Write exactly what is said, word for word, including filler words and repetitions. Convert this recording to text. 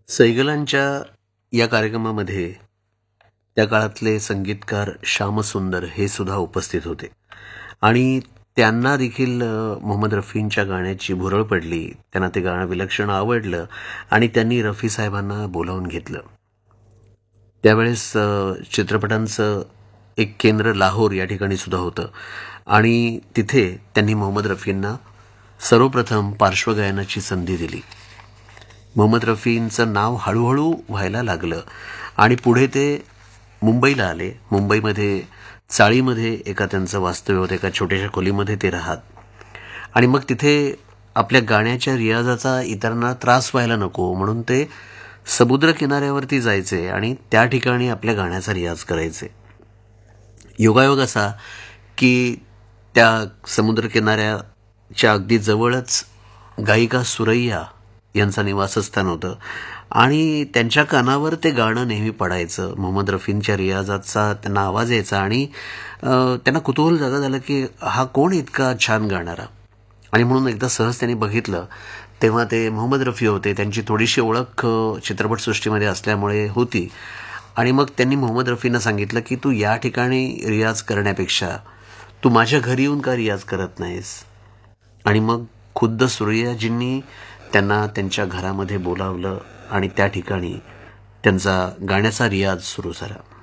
सैगलांच्या या कार्यक्रमामध्ये त्या काळातले संगीतकार श्यामसुंदर हे सुद्धा उपस्थित होते आणि त्यांना देखील अ, मोहम्मद रफींच्या गाण्याची भुरळ पडली. त्यांना ते गाणं विलक्षण आवडलं आणि त्यांनी रफी साहेबांना बोलावून घेतलं. त्यावेळेस अ, चित्रपटांचं एक केंद्र लाहोर या ठिकाणी सुद्धा होतं आणि तिथे त्यांनी मोहम्मद रफींना सर्वप्रथम पार्श्वगायनाची संधी दिली. मोहम्मद रफींचं नाव हळूहळू व्हायला लागलं आणि पुढे ते मुंबईला आले. मुंबईमध्ये चाळीमध्ये एका त्यांचं वास्तव्य होतं. एका छोट्याशा खोलीमध्ये ते राहत आणि मग तिथे आपल्या गाण्याच्या रियाजाचा इतरांना त्रास व्हायला नको म्हणून ते समुद्र किनाऱ्यावरती जायचे आणि त्या ठिकाणी आपल्या गाण्याचा रियाज करायचे. योगायोग असा की त्या समुद्रकिनाऱ्याच्या अगदी जवळच गायिका सुरैया यांचं निवासस्थान होतं आणि त्यांच्या कानावर ते गाणं नेहमी पडायचं. मोहम्मद रफींच्या रियाजाचा त्यांना आवाज यायचा आणि अ, त्यांना कुतूहल जागा झालं की हा कोण इतका छान गाणारा. आणि म्हणून एकदा सहज त्यांनी बघितलं तेव्हा ते मोहम्मद रफी होते. त्यांची थोडीशी ओळख अ, चित्रपटसृष्टीमध्ये असल्यामुळे होती आणि मग त्यांनी मोहम्मद रफींना सांगितलं की तू या ठिकाणी रियाज करण्यापेक्षा तू माझ्या घरी येऊन का रियाज करत नाहीस. आणि मग खुद्द सुरैयाजींनी त्यांना त्यांच्या घरामध्ये बोलावलं आणि त्या ठिकाणी त्यांचा गाण्याचा रियाज सुरू झाला.